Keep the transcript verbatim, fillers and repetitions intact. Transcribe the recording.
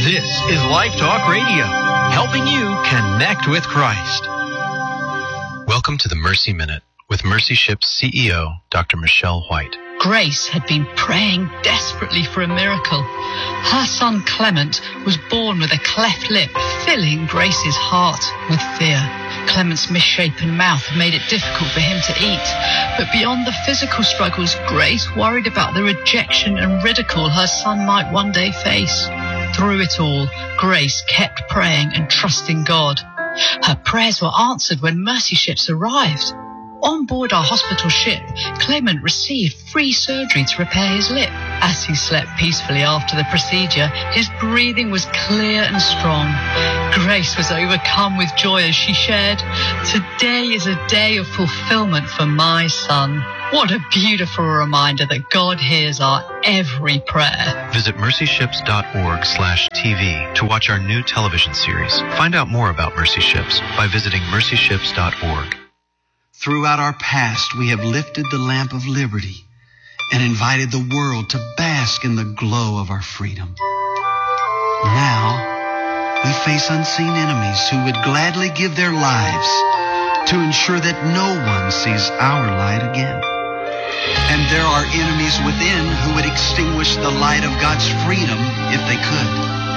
This is Life Talk Radio, helping you connect with Christ. Welcome to the Mercy Minute with Mercy Ship's C E O, Doctor Michelle White. Grace had been praying desperately for a miracle. Her son Clement was born with a cleft lip, filling Grace's heart with fear. Clement's misshapen mouth made it difficult for him to eat. But beyond the physical struggles, Grace worried about the rejection and ridicule her son might one day face. Through it all, Grace kept praying and trusting God. Her prayers were answered when Mercy Ships arrived. On board our hospital ship, Clement received free surgery to repair his lip. As he slept peacefully after the procedure, his breathing was clear and strong. Grace was overcome with joy as she shared, "Today is a day of fulfillment for my son." What a beautiful reminder that God hears our every prayer. Visit mercyships.org slash TV to watch our new television series. Find out more about Mercy Ships by visiting mercyships dot org. Throughout our past, we have lifted the lamp of liberty and invited the world to bask in the glow of our freedom. Now, we face unseen enemies who would gladly give their lives to ensure that no one sees our light again. And there are enemies within who would extinguish the light of God's freedom if they could.